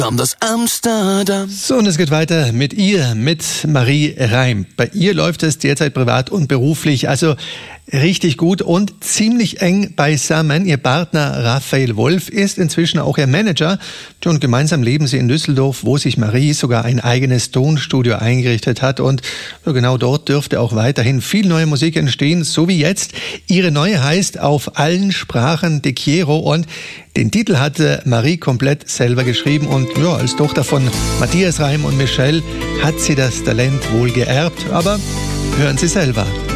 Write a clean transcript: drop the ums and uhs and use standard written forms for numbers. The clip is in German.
Das Amsterdam. So, und es geht weiter mit ihr, mit Marie Reim. Bei ihr läuft es derzeit privat und beruflich, also richtig gut und ziemlich eng beisammen. Ihr Partner Raphael Wolf ist inzwischen auch ihr Manager. Und gemeinsam leben sie in Düsseldorf, wo sich Marie sogar ein eigenes Tonstudio eingerichtet hat. Und genau dort dürfte auch weiterhin viel neue Musik entstehen, so wie jetzt. Ihre neue heißt Auf allen Sprachen Te Quiero und den Titel hatte Marie komplett selber geschrieben und ja, als Tochter von Matthias Reim und Michelle hat sie das Talent wohl geerbt, aber hören Sie selber.